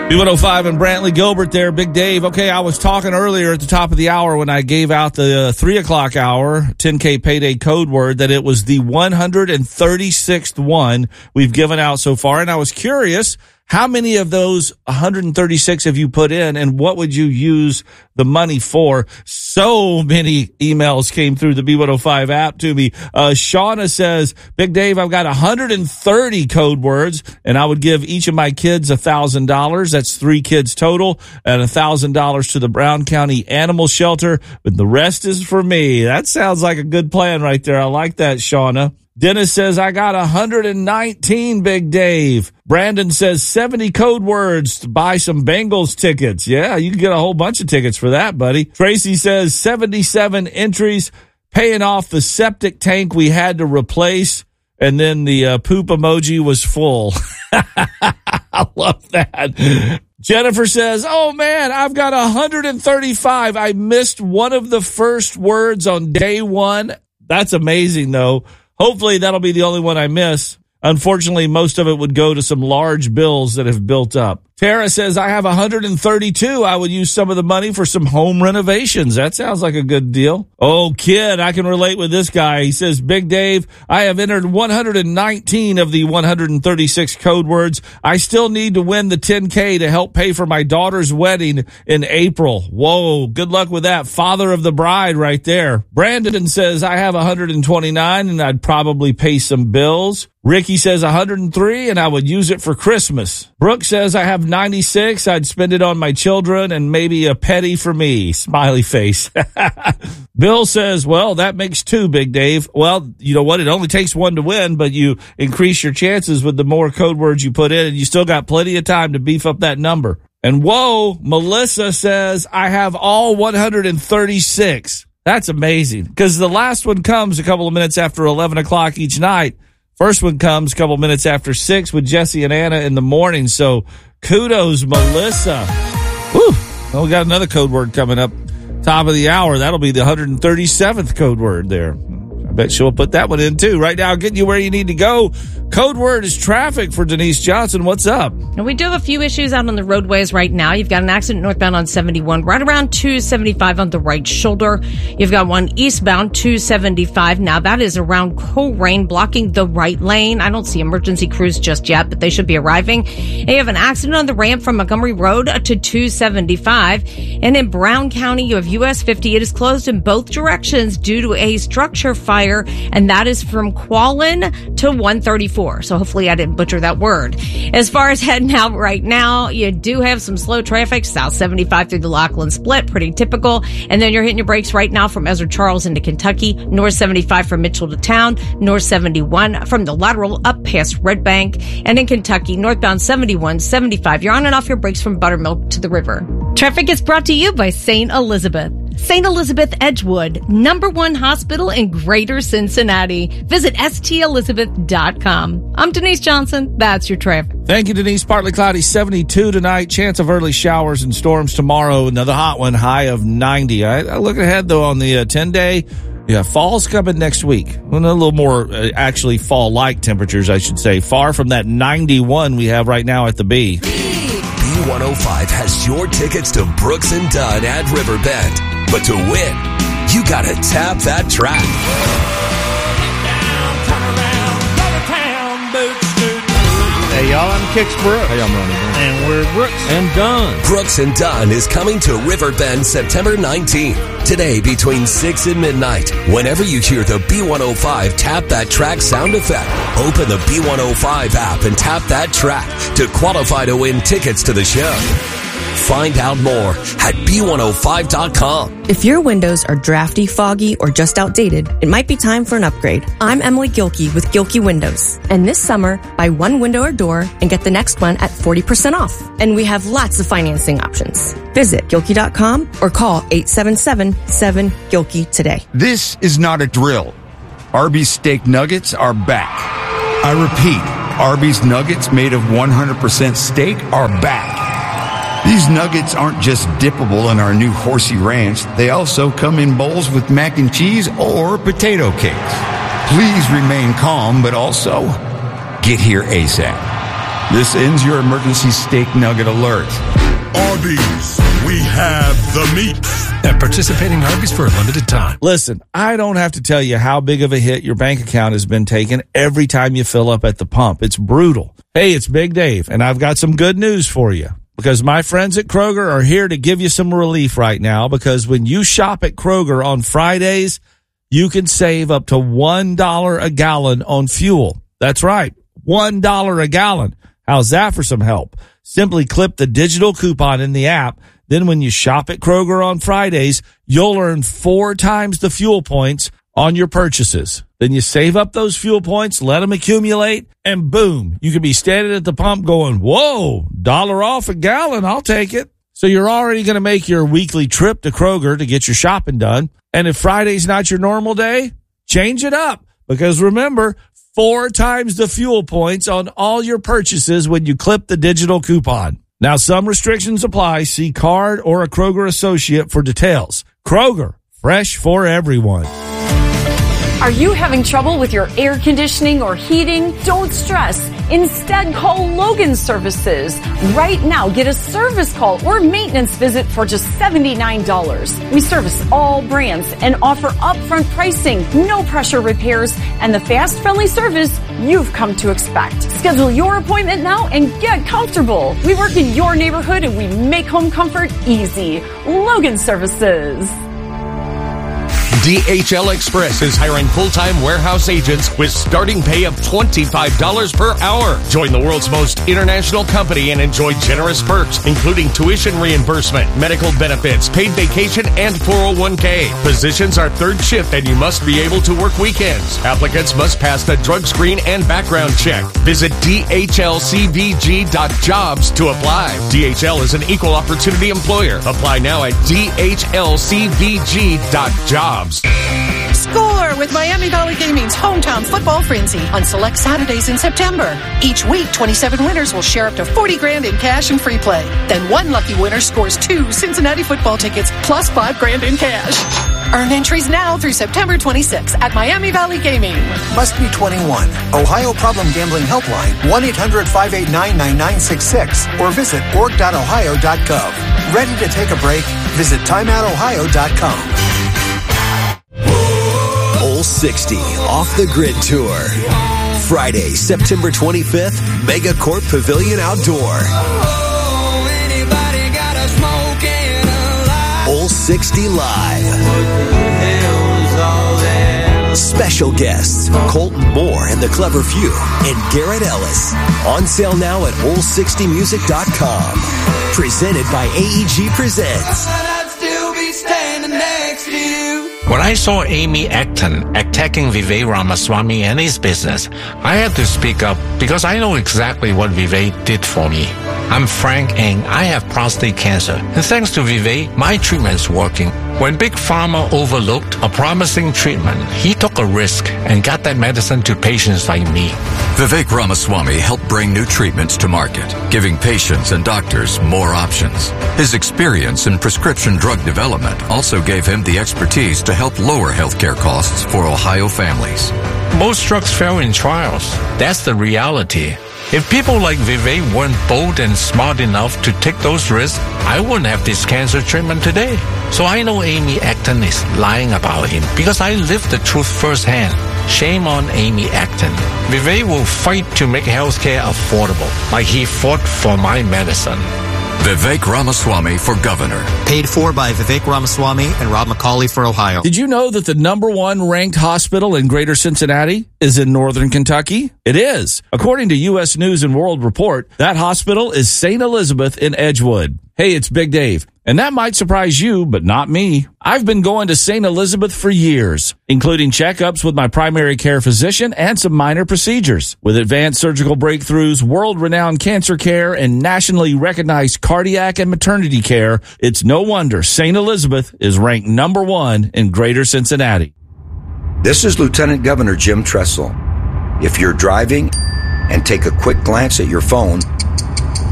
B105 and Brantley Gilbert there, Big Dave. Okay, I was talking earlier at the top of the hour when I gave out the 3 o'clock hour 10K payday code word that it was the 136th one we've given out so far. And I was curious, how many of those 136 have you put in, and what would you use the money for? So many emails came through the B105 app to me. Shauna says, Big Dave, I've got 130 code words, and I would give each of my kids $1,000. That's 3 kids total, and $1,000 to the Brown County Animal Shelter, but the rest is for me. That sounds like a good plan right there. I like that, Shauna. Dennis says, I got 119, Big Dave. Brandon says 70 code words to buy some Bengals tickets. Yeah, you can get a whole bunch of tickets for that, buddy. Tracy says 77 entries, paying off the septic tank we had to replace, and then the poop emoji was full. I love that. Jennifer says, oh man, I've got 135. I missed one of the first words on day one. That's amazing, though. Hopefully that'll be the only one I miss. Unfortunately, most of it would go to some large bills that have built up. Tara says, I have 132. I would use some of the money for some home renovations. That sounds like a good deal. Oh, kid, I can relate with this guy. He says, Big Dave, I have entered 119 of the 136 code words. I still need to win the 10K to help pay for my daughter's wedding in April. Whoa, good luck with that. Father of the bride right there. Brandon says, I have 129 and I'd probably pay some bills. Ricky says 103 and I would use it for Christmas. Brooke says I have 96. I'd spend it on my children and maybe a petty for me. Smiley face. Bill says, well, that makes 2, Big Dave. Well, you know what? It only takes 1 to win, but you increase your chances with the more code words you put in, and you still got plenty of time to beef up that number. And whoa, Melissa says I have all 136. That's amazing, because the last one comes a couple of minutes after 11 o'clock each night. First one comes a couple minutes after 6 with Jesse and Anna in the morning. So kudos, Melissa. Woo. Well, we got another code word coming up. Top of the hour. That'll be the 137th code word there. I bet she'll put that one in too. Right now, getting you where you need to go. Code word is traffic for Denise Johnson. What's up? And we do have a few issues out on the roadways right now. You've got an accident northbound on 71, right around 275 on the right shoulder. You've got one eastbound 275. Now that is around Coleraine, blocking the right lane. I don't see emergency crews just yet, but they should be arriving. And you have an accident on the ramp from Montgomery Road to 275. And in Brown County, you have US 50. It is closed in both directions due to a structure fire, and that is from Quallen to 134. So hopefully I didn't butcher that word. As far as heading out right now, you do have some slow traffic. South 75 through the Lachlan Split, pretty typical. And then you're hitting your brakes right now from Ezra Charles into Kentucky. North 75 from Mitchell to Town. North 71 from the lateral up past Red Bank. And in Kentucky, northbound 71, 75. You're on and off your brakes from Buttermilk to the river. Traffic is brought to you by St. Elizabeth. St. Elizabeth Edgewood, #1 hospital in Greater Cincinnati. Visit stelizabeth.com. I'm Denise Johnson. That's your traffic. Thank you, Denise. Partly cloudy, 72 tonight. Chance of early showers and storms tomorrow. Another hot one, high of 90. I look ahead, though, on the 10-day. Yeah, fall's coming next week. Well, a little more actually fall-like temperatures, I should say. Far from that 91 we have right now at the B. B105 has your tickets to Brooks and Dunn at Riverbend. But to win, you gotta tap that track. Hey y'all, I'm Kix Brooks. Hey, I'm Ronnie. And we're Brooks and Dunn. Brooks and Dunn is coming to Riverbend September 19th. Today between 6 and midnight. Whenever you hear the B105 tap that track sound effect, open the B105 app and tap that track to qualify to win tickets to the show. Find out more at B105.com. If your windows are drafty, foggy, or just outdated, it might be time for an upgrade. I'm Emily Gilkey with Gilkey Windows. And this summer, buy one window or door and get the next one at 40% off. And we have lots of financing options. Visit Gilkey.com or call 877-7-GILKEY today. This is not a drill. Arby's steak nuggets are back. I repeat, Arby's nuggets made of 100% steak are back. These nuggets aren't just dippable in our new Horsey Ranch. They also come in bowls with mac and cheese or potato cakes. Please remain calm, but also get here ASAP. This ends your emergency steak nugget alert. Arby's, we have the meats. At participating Arby's for a limited time. Listen, I don't have to tell you how big of a hit your bank account has been taking every time you fill up at the pump. It's brutal. Hey, it's Big Dave, and I've got some good news for you. Because my friends at Kroger are here to give you some relief right now. Because when you shop at Kroger on Fridays, you can save up to $1 a gallon on fuel. That's right, $1 a gallon. How's that for some help? Simply clip the digital coupon in the app. Then when you shop at Kroger on Fridays, you'll earn 4 times the fuel points on your purchases. Then you save up those fuel points, let them accumulate, and boom, you could be standing at the pump going, whoa, $1 off a gallon, I'll take it. So you're already going to make your weekly trip to Kroger to get your shopping done. And if Friday's not your normal day, change it up. Because remember, 4 times the fuel points on all your purchases when you clip the digital coupon. Now, some restrictions apply. See card or a Kroger associate for details. Kroger, fresh for everyone. Are you having trouble with your air conditioning or heating? Don't stress. Instead, call Logan Services. Right now, get a service call or maintenance visit for just $79. We service all brands and offer upfront pricing, no pressure repairs, and the fast, friendly service you've come to expect. Schedule your appointment now and get comfortable. We work in your neighborhood and we make home comfort easy. Logan Services. DHL Express is hiring full-time warehouse agents with starting pay of $25 per hour. Join the world's most international company and enjoy generous perks, including tuition reimbursement, medical benefits, paid vacation, and 401k. Positions are third shift and you must be able to work weekends. Applicants must pass the drug screen and background check. Visit dhlcvg.jobs to apply. DHL is an equal opportunity employer. Apply now at dhlcvg.jobs. Score with Miami Valley Gaming's Hometown Football Frenzy on select Saturdays in September. Each week, 27 winners will share up to $40,000 in cash and free play. Then one lucky winner scores 2 Cincinnati football tickets plus $5,000 in cash. Earn entries now through September 26 at Miami Valley Gaming. Must be 21. Ohio Problem Gambling Helpline, 1-800-589-9966 or visit org.ohio.gov. Ready to take a break? Visit timeoutohio.com. Ole 60 Off the Grid Tour. Friday, September 25th, Megacorp Pavilion Outdoor. Ole 60 Live. Special guests, Colton Moore and the Clever Few, and Garrett Ellis. On sale now at ole60music.com. Presented by AEG Presents. When I saw Amy Acton attacking Vivek Ramaswamy and his business, I had to speak up because I know exactly what Vivek did for me. I'm Frank and I have prostate cancer. And thanks to Vivek, my treatment's working. When Big Pharma overlooked a promising treatment, he took a risk and got that medicine to patients like me. Vivek Ramaswamy helped bring new treatments to market, giving patients and doctors more options. His experience in prescription drug development also gave him the expertise to help lower healthcare costs for Ohio families. Most drugs fail in trials. That's the reality. If people like Vivek weren't bold and smart enough to take those risks, I wouldn't have this cancer treatment today. So I know Amy Acton is lying about him because I lived the truth firsthand. Shame on Amy Acton. Vivek will fight to make healthcare affordable, like he fought for my medicine. Vivek Ramaswamy for governor. Paid for by Vivek Ramaswamy and Rob McCauley for Ohio. Did you know that the #1 ranked hospital in Greater Cincinnati is in Northern Kentucky? It is. According to U.S. News and World Report, that hospital is St. Elizabeth in Edgewood. Hey, it's Big Dave. And that might surprise you, but not me. I've been going to St. Elizabeth for years, including checkups with my primary care physician and some minor procedures. With advanced surgical breakthroughs, world-renowned cancer care, and nationally recognized cardiac and maternity care, it's no wonder St. Elizabeth is ranked #1 in Greater Cincinnati. This is Lieutenant Governor Jim Tressel. If you're driving and take a quick glance at your phone,